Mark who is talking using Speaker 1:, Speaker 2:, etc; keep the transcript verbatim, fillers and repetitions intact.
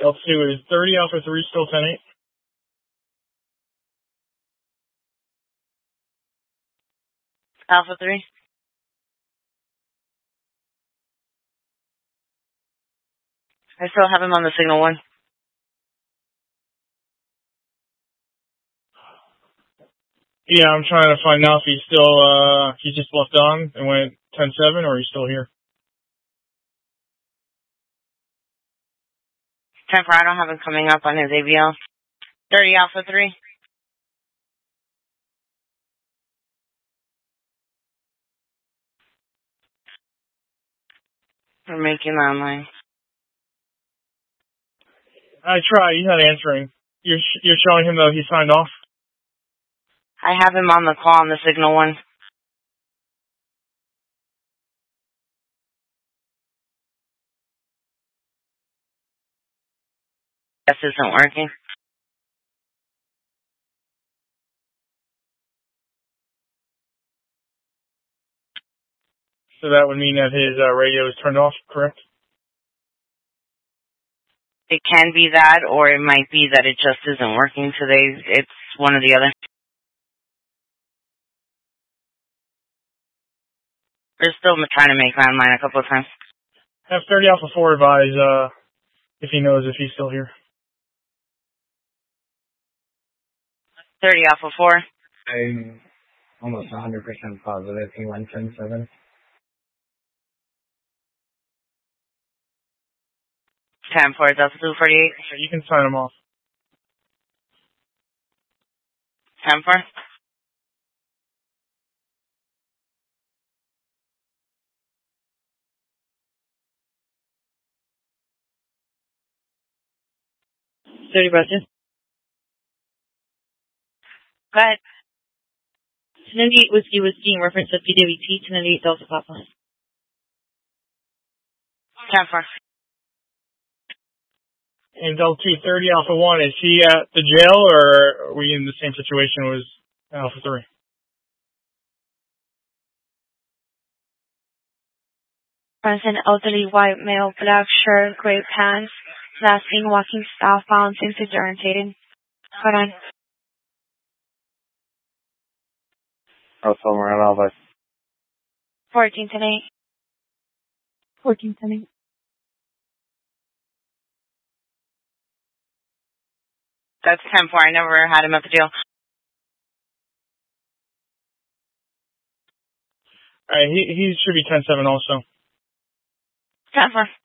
Speaker 1: L two is thirty Alpha three, still ten eight.
Speaker 2: Alpha three. I still have him on the signal one.
Speaker 1: Yeah, I'm trying to find out if he's still, uh, he just left on and went ten seven, or he's still here.
Speaker 2: ten four, I don't have him coming up on his A B L. thirty Alpha three. We're making landline.
Speaker 1: I tried, he's not answering. You're, sh- you're showing him that he signed off?
Speaker 2: I have him on the call on the signal one. This isn't working.
Speaker 1: So that would mean that his uh, radio is turned off, correct?
Speaker 2: It can be that, or it might be that it just isn't working today. It's one or the other. We're still trying to make landline a couple of times.
Speaker 1: Have thirty Alpha four advise uh, if he knows if he's still here.
Speaker 2: thirty Alpha four.
Speaker 3: I'm almost one hundred percent positive he went ten seven.
Speaker 2: ten four, Delta two forty-eight.
Speaker 1: Okay, you can sign him off.
Speaker 2: ten four.
Speaker 4: thirty Buster.
Speaker 2: Go ahead.
Speaker 4: ten ninety-eight Whiskey Whiskey in reference to P W T, ten ninety-eight Delta Papa.
Speaker 2: ten four.
Speaker 1: And L two thirty Alpha one, is he at the jail, or are we in the same situation with Alpha three?
Speaker 5: An elderly white male, black shirt, gray pants, last seen walking southbound, seems disorientated. Hold on.
Speaker 3: Oh, somewhere in Alva.
Speaker 5: fourteen ten eight.
Speaker 4: fourteen ten eight.
Speaker 2: That's ten four. I never had him at the jail.
Speaker 1: Alright, he, he should be ten seven also.
Speaker 2: ten four.